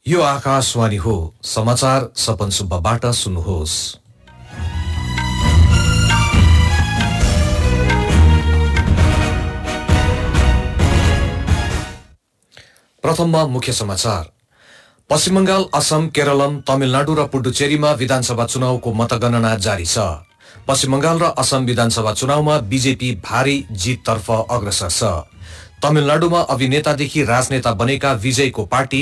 यो आकाशवाणी हो। समाचार सपन सुब्बाबाट सुन्नुहोस्। प्रथममा मुख्य समाचार। पश्चिम बंगाल, असम, केरलम, तमिलनाडु र पुडुचेरीमा विधानसभा चुनावको मतगणना जारी छ। पश्चिम बंगाल र असम विधानसभा चुनावमा बीजेपी भारी जिततर्फ अग्रसर छ। तमिलनाडुमा अभिनेतादेखि राजनेता बनेका विजयको पार्टी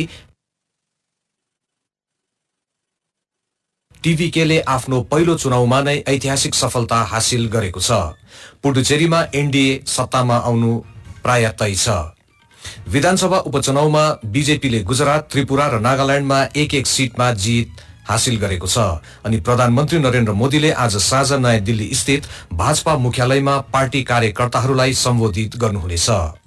टीवीकेले आफ्नो पहिलो चुनावमा नै ऐतिहासिक सफलता हासिल गरेको छ। पुडुचेरीमा एनडीए सत्तामा आउनु प्राय तय छ। विधानसभा उपचुनावमा बीजेपीले गुजरात, त्रिपुरा र नागाल्याण्डमा एक एक सीटमा जित हासिल गरेको छ। अनि प्रधानमन्त्री नरेन्द्र मोदीले आज साँझ नयाँ दिल्ली स्थित भाजपा मुख्यालयमा पार्टी कार्यकर्ताहरूलाई सम्बोधित गर्नुहुनेछ।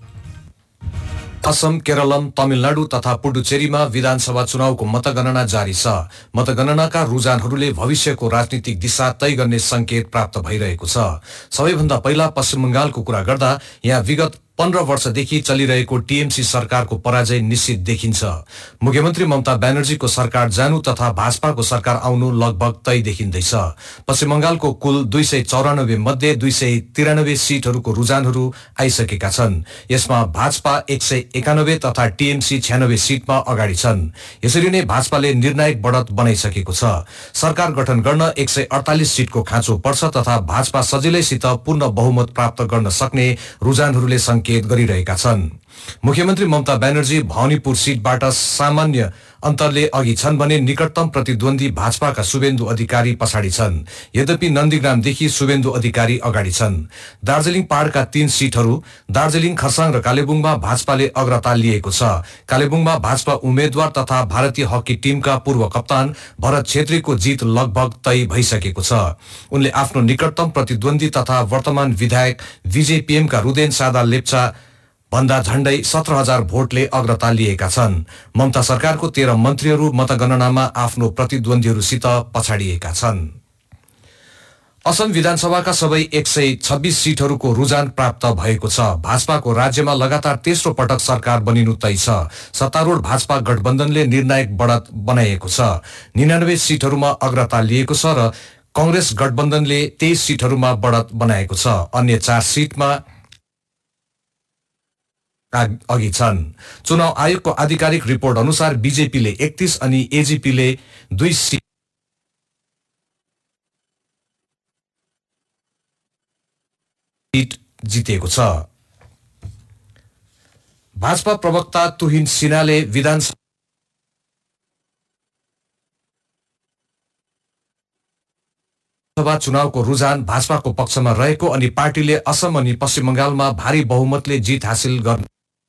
असम, केरलम, तमिलनाडु तथा पुडुचेरीमा विधानसभा चुनावको मतगणना जारी छ। मतगणनाका रुझानहरूले भविष्यको राजनीतिक दिशा तय गर्ने संकेत प्राप्त भइरहेको छ। सबैभन्दा पहिला पश्चिम बंगालको कुरा गर्दा यहाँ विगत 15 वर्षदेखि चलिरहेको टीएमसी सरकारको पराजय निश्चित देखिन्छ। मुख्यमन्त्री ममता ब्यानर्जीको सरकार जानु तथा भाजपाको सरकार आउनु लगभग तय देखिँदैछ। पश्चिम बंगालको कुल 294 मध्ये 293 सीटहरूको रुझानहरू आइसकेका छन्। यसमा भाजपा 191 तथा टीएमसी 96 सीटमा अगाडि छन्। यसरी नै भाजपाले निर्णायक बढत बनाइसकेको छ। सरकार गठन गर्न 148 सीटको खाँचो पर्छ तथा भाजपा सजिलैसित पूर्ण बहुमत प्राप्त गर्न सक्ने रुझानहरूले संकेत गरिरहेका छन्। मुख्यमन्त्री ममता ब्यानर्जी भवानीपुर सीटबाट सामान्य अन्तरले अघि छन् भने निकटतम प्रतिद्वन्दी भाजपाका शुभेन्दु अधिकारी पछाडि छन्। यद्यपि नन्दीग्रामदेखि शुभेन्दु अधिकारी अगाडि छन्। दार्जिलिङ पहाड़का 3 सीटहरू दार्जिलिङ, खरसाङ र कालेबुङमा भाजपाले अग्रता लिएको छ। कालेबुङमा भाजपा उम्मेद्वार तथा भारतीय हकी टीमका पूर्व कप्तान भरत छेत्रीको जित लगभग तय भइसकेको छ। उनले आफ्नो निकटतम प्रतिद्वन्दी तथा वर्तमान विधायक बीजेपीएमका रुदेन सादा लेप्चा भन्दा झण्डै 17,000 भोटले अग्रता लिएका छन्। ममता सरकारको 13 मन्त्रीहरू मतगणनामा आफ्नो प्रतिद्वन्दीहरूसित पछाडिएका छन्। असम विधानसभाका सबै 126 सीटहरूको रुझान प्राप्त भएको छ। भाजपाको राज्यमा लगातार तेस्रो पटक सरकार बनिनु तय छ। सत्तारूढ भाजपा गठबन्धनले निर्णायक बढत बनाएको छ। 99 सीटहरूमा अग्रता लिएको छ र कांग्रेस गठबन्धनले 23 सीटहरूमा बढत बनाएको छ। अन्य 4 सीटमा अघि छन्। चुनाव आयोगको आधिकारिक रिपोर्ट अनुसार बीजेपीले 31 अनि एजीपीले 2 सीट जितेको छ। भाजपा प्रवक्ता तुहिन सिन्हाले विधानसभा चुनावको रुझान भाजपाको पक्षमा रहेको अनि पार्टीले असम अनि पश्चिम बंगालमा भारी बहुमतले जित हासिल गर्न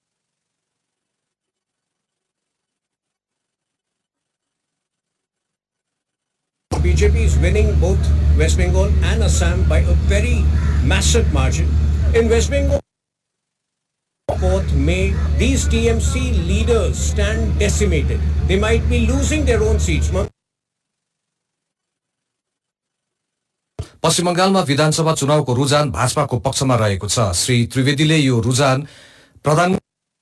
BJP is winning both West Bengal and Assam by a very massive margin. In West Bengal, 4th May, these TMC leaders stand decimated. They might be losing their own seats. पश्चिम बंगालमा विधानसभा चुनावको रुझान भाजपाको पक्षमा रहेको छ। श्री त्रिवेदीले यो रुझान प्रधानमन्त्री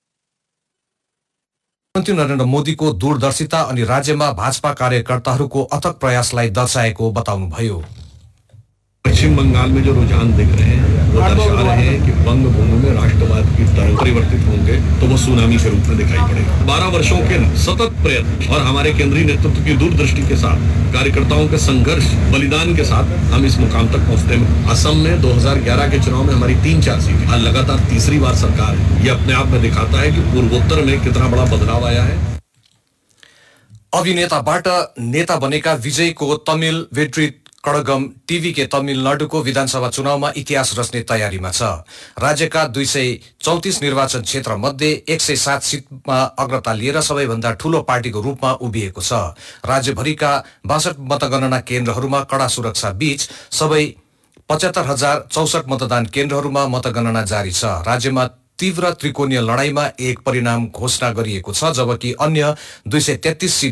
नरेन्द्र मोदीको दूरदर्शिता अनि राज्यमा भाजपा कार्यकर्ताहरूको अथक प्रयासलाई दर्शाएको बताउनुभयो। पश्चिम बंगाल में जो रुझान दिख रहे हैं वो दर्शा रहे हैं कि बंग भूमि में राष्ट्रवाद की तरंग परिवर्तित होंगे तो वो सुनामी के रूप में दिखाई पड़ेगा। 12 वर्षों के सतत प्रयत्न और हमारे केंद्रीय नेतृत्व की दूरदृष्टि के साथ, कार्यकर्ताओं के संघर्ष बलिदान के साथ हम इस मुकाम तक पहुंचते हैं। असम में 2011 के चुनाव में हमारी 3-4 सीटें, आज लगातार तीसरी बार सरकार है। ये अपने आप में दिखाता है कि पूर्वोत्तर में कितना बड़ा बदलाव आया है। अभिनेताबाट नेता बनेका विजयको तमिल वेट्री कडगम टीवीके तमिलनाडुको विधानसभा चुनावमा इतिहास रच्ने तयारीमा छ। राज्यका 234 निर्वाचन क्षेत्र मध्ये 107 सीटमा अग्रता लिएर सबैभन्दा ठूलो पार्टीको रूपमा उभिएको छ। राज्यभरिका 62 मतगणना केन्द्रहरूमा कड़ा सुरक्षा बीच सबै 75,064 मतदान केन्द्रहरूमा मतगणना जारी छ। राज्यमा तीव्र त्रिकोणीय लडाईमा एक परिणाम घोषणा गरिएको छ, जबकि अन्य 233 सीट